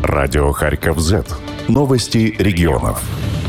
Радио Харьков Z. Новости регионов.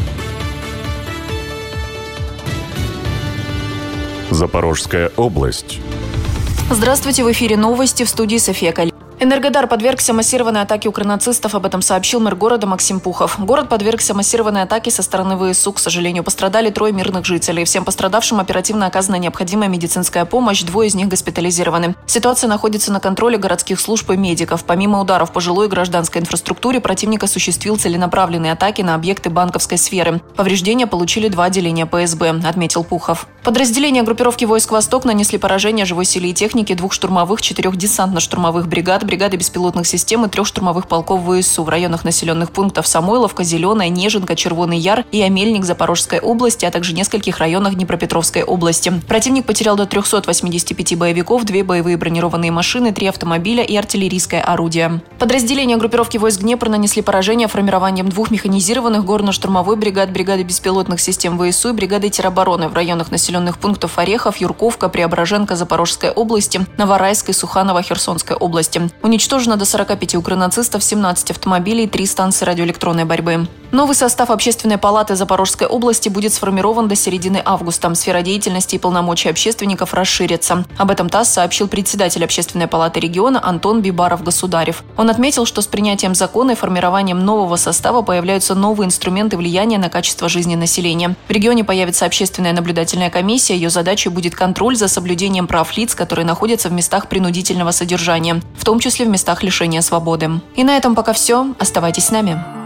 Запорожская область. Здравствуйте, в эфире новости, в студии София Калинина. Энергодар подвергся массированной атаке укрнацистов, об этом сообщил мэр города Максим Пухов. Город подвергся массированной атаке со стороны ВСУ. К сожалению, пострадали 3 мирных жителей. Всем пострадавшим оперативно оказана необходимая медицинская помощь, 2 из них госпитализированы. Ситуация находится на контроле городских служб и медиков. Помимо ударов по жилой и гражданской инфраструктуре, противник осуществил целенаправленные атаки на объекты банковской сферы. Повреждения получили 2 отделения ПСБ, отметил Пухов. Подразделения группировки войск «Восток» нанесли поражение живой силе и технике 2 штурмовых, 4 десантно-штурмовых бригад, бригады беспилотных систем и 3 штурмовых полков ВСУ в районах населенных пунктов Самойловка, Зеленая, Нежинка, Червоный Яр и Амельник Запорожской области, а также нескольких районах Днепропетровской области. Противник потерял до 385 боевиков, 2 боевые бронированные машины, 3 автомобиля и артиллерийское орудие. Подразделения группировки войск Днепр нанесли поражение формированием 2 механизированных горно-штурмовой бригад, бригады беспилотных систем ВСУ и бригады теробороны в районах населенных пунктов Орехов, Юрковка, Преображенка Запорожской области, Новорайской, Суханово, Херсонской области. Уничтожено до 45 укрнацистов, 17 автомобилей, 3 станции радиоэлектронной борьбы. Новый состав Общественной палаты Запорожской области будет сформирован до середины августа. Сфера деятельности и полномочий общественников расширится. Об этом ТАСС сообщил председатель Общественной палаты региона Антон Бибаров-Государев. Он отметил, что с принятием закона и формированием нового состава появляются новые инструменты влияния на качество жизни населения. В регионе появится общественная наблюдательная комиссия. Ее задачей будет контроль за соблюдением прав лиц, которые находятся в местах принудительного содержания, в том числе в местах лишения свободы. И на этом пока все. Оставайтесь с нами.